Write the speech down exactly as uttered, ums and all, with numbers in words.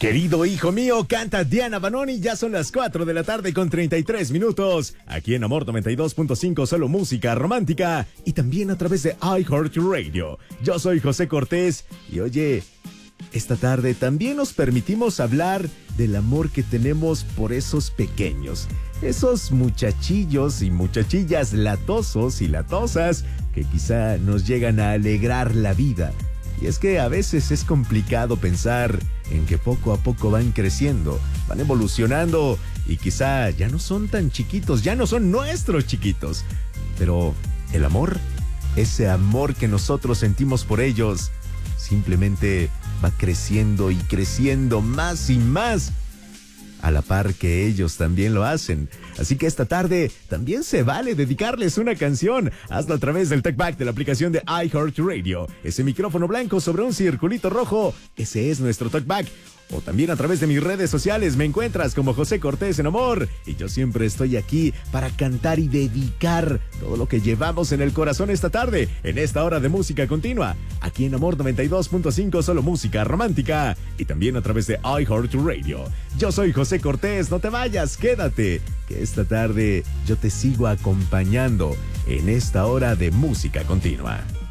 Querido hijo mío, canta Diana Banoni. Ya son las cuatro de la tarde con treinta y tres minutos. Aquí en Amor noventa y dos punto cinco, solo música romántica. Y también a través de iHeartRadio. Yo soy José Cortés. Y oye, esta tarde también nos permitimos hablar del amor que tenemos por esos pequeños. Esos muchachillos y muchachillas latosos y latosas que quizá nos llegan a alegrar la vida. Y es que a veces es complicado pensar en que poco a poco van creciendo, van evolucionando y quizá ya no son tan chiquitos, ya no son nuestros chiquitos. Pero el amor, ese amor que nosotros sentimos por ellos, simplemente va creciendo y creciendo más y más, a la par que ellos también lo hacen. Así que esta tarde también se vale dedicarles una canción. Hazlo a través del TalkBack de la aplicación de iHeartRadio. Ese micrófono blanco sobre un circulito rojo, ese es nuestro TalkBack. O también a través de mis redes sociales me encuentras como José Cortés en Amor. Y yo siempre estoy aquí para cantar y dedicar todo lo que llevamos en el corazón esta tarde, en esta hora de música continua. Aquí en Amor noventa y dos punto cinco, solo música romántica. Y también a través de iHeartRadio. Yo soy José Cortés, no te vayas, quédate, que esta tarde yo te sigo acompañando en esta hora de música continua.